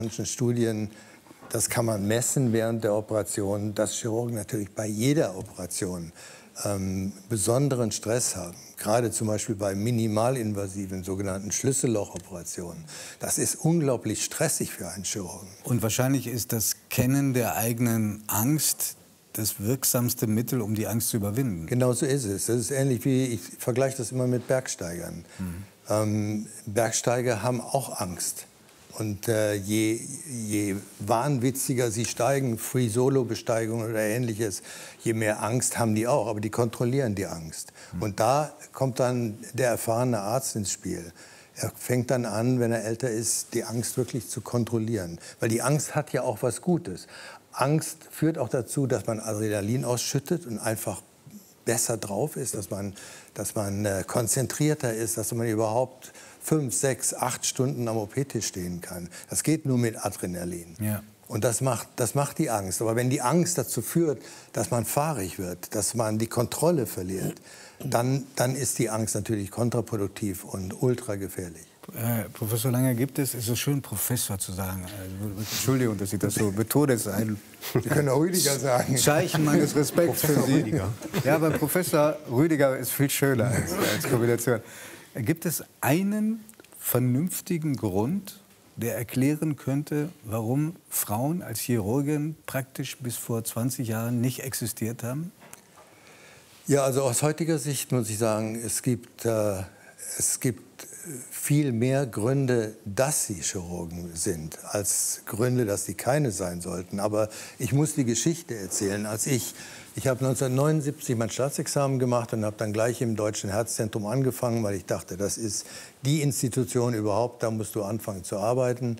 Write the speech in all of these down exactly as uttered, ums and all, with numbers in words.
Manchen Studien, das kann man messen während der Operation, dass Chirurgen natürlich bei jeder Operation ähm, besonderen Stress haben. Gerade zum Beispiel bei minimalinvasiven sogenannten Schlüssellochoperationen. Das ist unglaublich stressig für einen Chirurgen. Und wahrscheinlich ist das Kennen der eigenen Angst das wirksamste Mittel, um die Angst zu überwinden. Genau so ist es. Das ist ähnlich wie, ich vergleiche das immer mit Bergsteigern. Mhm. Ähm, Bergsteiger haben auch Angst. Und äh, je, je wahnwitziger sie steigen, Free-Solo-Besteigung oder Ähnliches, je mehr Angst haben die auch. Aber die kontrollieren die Angst. Mhm. Und da kommt dann der erfahrene Arzt ins Spiel. Er fängt dann an, wenn er älter ist, die Angst wirklich zu kontrollieren. Weil die Angst hat ja auch was Gutes. Angst führt auch dazu, dass man Adrenalin ausschüttet und einfach besser drauf ist, dass man, dass man äh, konzentrierter ist, dass man überhaupt fünf, sechs, acht Stunden am O P-Tisch stehen kann. Das geht nur mit Adrenalin. Ja. Und das macht, das macht die Angst. Aber wenn die Angst dazu führt, dass man fahrig wird, dass man die Kontrolle verliert, dann, dann ist die Angst natürlich kontraproduktiv und ultra gefährlich. Äh, Professor Langer, gibt es, ist so schön Professor zu sagen, also, Entschuldigung, dass ich das so betone, es ist ein Sie können auch Rüdiger sagen. Zeichen meines Respekts für Sie. Rüdiger. Ja, aber Professor Rüdiger ist viel schöner als, als Kombination. Gibt es einen vernünftigen Grund, der erklären könnte, warum Frauen als Chirurgin praktisch bis vor zwanzig Jahren nicht existiert haben? Ja, also aus heutiger Sicht muss ich sagen, es gibt, äh, es gibt viel mehr Gründe, dass sie Chirurgen sind, als Gründe, dass sie keine sein sollten. Aber ich muss die Geschichte erzählen. Als ich, ich habe neunzehnhundertneunundsiebzig mein Staatsexamen gemacht und habe dann gleich im Deutschen Herzzentrum angefangen, weil ich dachte, das ist die Institution überhaupt, da musst du anfangen zu arbeiten.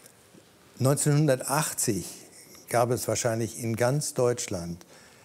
neunzehnhundertachtzig gab es wahrscheinlich in ganz Deutschland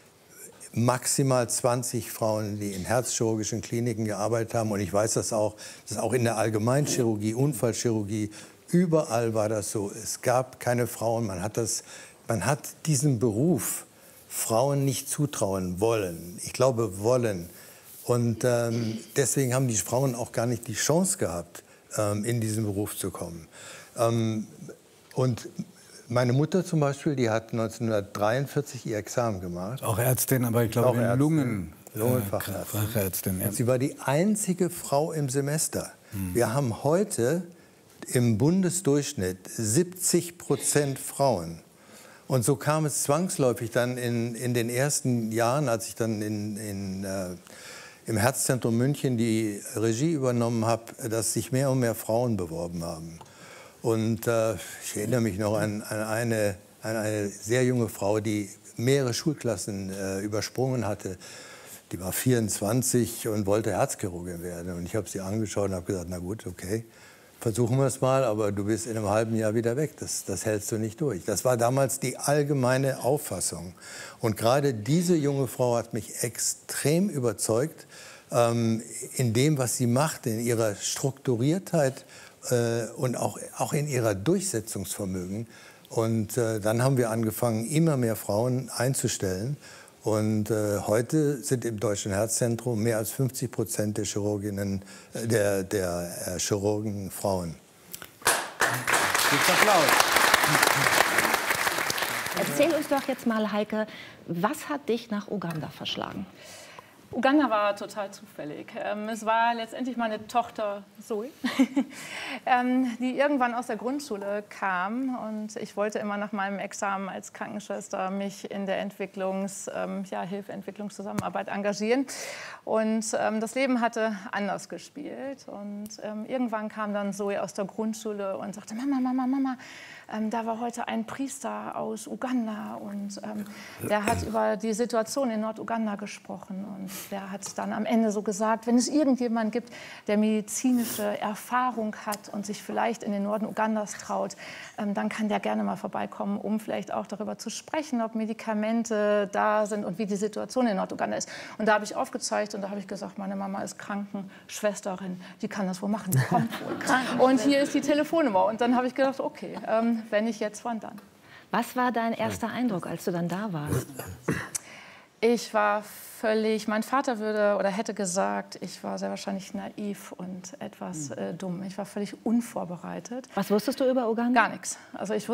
maximal zwanzig Frauen, die in herzchirurgischen Kliniken gearbeitet haben. Und ich weiß das auch, das ist auch in der Allgemeinchirurgie, Unfallchirurgie, überall war das so. Es gab keine Frauen. Man hat, das, man hat diesen Beruf Frauen nicht zutrauen wollen. Ich glaube, wollen. Und ähm, deswegen haben die Frauen auch gar nicht die Chance gehabt, ähm, in diesen Beruf zu kommen. Ähm, und meine Mutter zum Beispiel, die hat neunzehnhundertdreiundvierzig ihr Examen gemacht. Auch Ärztin, aber ich glaube in Lungen, Lungenfachärztin. Und sie war die einzige Frau im Semester. Hm. Wir haben heute im Bundesdurchschnitt siebzig Prozent Frauen. Und so kam es zwangsläufig dann in, in den ersten Jahren, als ich dann in, in, äh, im Herzzentrum München die Regie übernommen habe, dass sich mehr und mehr Frauen beworben haben. Und äh, ich erinnere mich noch an, an, eine, an eine sehr junge Frau, die mehrere Schulklassen äh, übersprungen hatte. Die war vierundzwanzig und wollte Herzchirurgin werden. Und ich habe sie angeschaut und habe gesagt, na gut, okay, versuchen wir es mal, aber du bist in einem halben Jahr wieder weg. Das, das hältst du nicht durch. Das war damals die allgemeine Auffassung. Und gerade diese junge Frau hat mich extrem überzeugt, ähm, in dem, was sie macht, in ihrer Strukturiertheit, und auch, auch in ihrer Durchsetzungsvermögen. Und äh, dann haben wir angefangen, immer mehr Frauen einzustellen. Und äh, heute sind im Deutschen Herzzentrum mehr als fünfzig Prozent der Chirurginnen, äh, der, der äh, Chirurgen Frauen. Erzähl uns doch jetzt mal, Heike, was hat dich nach Uganda verschlagen? Uganda war total zufällig. Ähm, es war letztendlich meine Tochter Zoe, ähm, die irgendwann aus der Grundschule kam. Und ich wollte immer nach meinem Examen als Krankenschwester mich in der Entwicklungs-, ähm, ja, Hilfe, Entwicklungszusammenarbeit engagieren. Und ähm, das Leben hatte anders gespielt. Und ähm, irgendwann kam dann Zoe aus der Grundschule und sagte, Mama, Mama, Mama, ähm, da war heute ein Priester aus Uganda. Und ähm, der hat über die Situation in Norduganda gesprochen. Und der hat dann am Ende so gesagt, wenn es irgendjemanden gibt, der medizinische Erfahrung hat und sich vielleicht in den Norden Ugandas traut, ähm, dann kann der gerne mal vorbeikommen, um vielleicht auch darüber zu sprechen, ob Medikamente da sind und wie die Situation in Norduganda ist. Und da habe ich aufgezeigt und da habe ich gesagt, meine Mama ist Krankenschwesterin, die kann das wohl machen, die kommt wohl. Und hier ist die Telefonnummer. Und dann habe ich gedacht, okay, ähm, wenn nicht jetzt, wann dann? Was war dein erster Eindruck, als du dann da warst? Ich war völlig, mein Vater würde oder hätte gesagt, ich war sehr wahrscheinlich naiv und etwas äh, dumm. Ich war völlig unvorbereitet. Was wusstest du über Uganda? Gar nichts. Also ich